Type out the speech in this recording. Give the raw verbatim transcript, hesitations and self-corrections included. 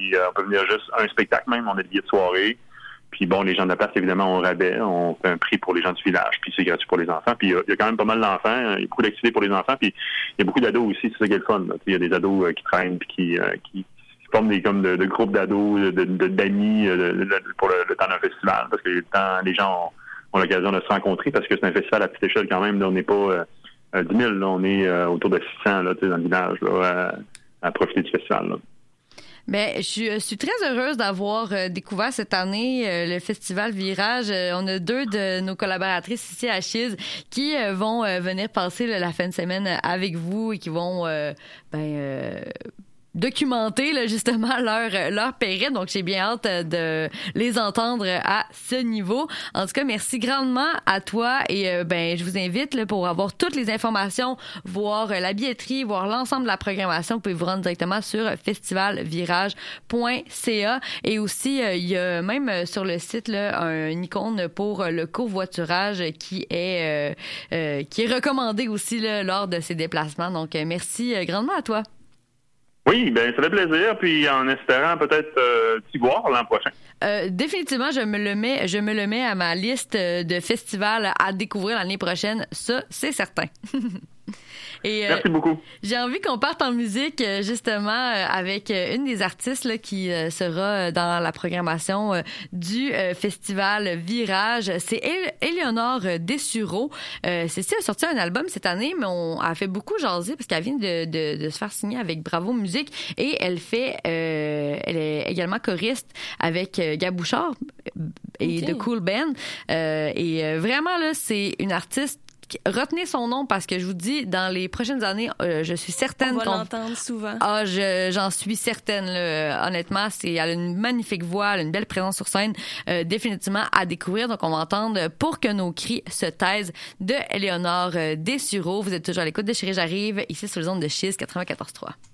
puis euh, on peut venir juste un spectacle même, on a des billets de soirée. Puis bon, les gens de la place, évidemment, ont rabais, on fait un prix pour les gens du village, puis c'est gratuit pour les enfants. Puis il y, y a quand même pas mal d'enfants, il y a beaucoup d'activités pour les enfants, puis il y a beaucoup d'ados aussi, c'est ça qui est le fun. Il y a des ados euh, qui traînent, puis qui, euh, qui forment des comme de, de groupes d'ados, de, de, d'amis de, de, de, pour le, le temps d'un festival, parce que le temps, les gens ont, ont l'occasion de se rencontrer, parce que c'est un festival à petite échelle quand même. Là, on n'est pas euh, dix mille, là, on est euh, autour de six cents là, dans le village, là, à, à profiter du festival. Là. Bien, je suis, je suis très heureuse d'avoir euh, découvert cette année euh, le Festival Virage. Euh, on a deux de nos collaboratrices ici à Chiz qui euh, vont euh, venir passer là, la fin de semaine avec vous et qui vont euh, ben, euh, documenter là, justement leur, leur périple. Donc, j'ai bien hâte de les entendre à ce niveau. En tout cas, merci grandement à toi et euh, ben je vous invite là, pour avoir toutes les informations, voir euh, la billetterie, voir l'ensemble de la programmation. Vous pouvez vous rendre directement sur festival virage point c a et aussi, euh, il y a même euh, sur le site là, un, une icône pour euh, le covoiturage qui est, euh, euh, qui est recommandé aussi là, lors de ces déplacements. Donc, euh, merci euh, grandement à toi. Oui, ben ça fait plaisir, puis en espérant peut-être euh, t'y voir l'an prochain. Euh, définitivement, je me le mets, je me le mets à ma liste de festivals à découvrir l'année prochaine. Ça, c'est certain. Et, euh, Merci beaucoup. J'ai envie qu'on parte en musique justement avec une des artistes là, qui sera dans la programmation du festival Virage. C'est Éléonore Dessureau. Euh, Cécile a sorti un album cette année, mais on a fait beaucoup jaser parce qu'elle vient de, de, de se faire signer avec Bravo Musique et elle fait, euh, elle est également choriste avec Gabouchard et okay. de Cool Band. Euh, et vraiment là, c'est une artiste. Retenez son nom parce que je vous dis, dans les prochaines années, euh, je suis certaine qu'on... On va qu'on... l'entendre souvent. Ah, je, j'en suis certaine. Là. Honnêtement, c'est, elle a une magnifique voix, elle a une belle présence sur scène, euh, définitivement à découvrir. Donc, on va entendre « Pour que nos cris se taisent » de Éléonore Dessureau. Vous êtes toujours à l'écoute de Chérie, j'arrive, ici sur les ondes de Chiz quatre-vingt-quatorze trois.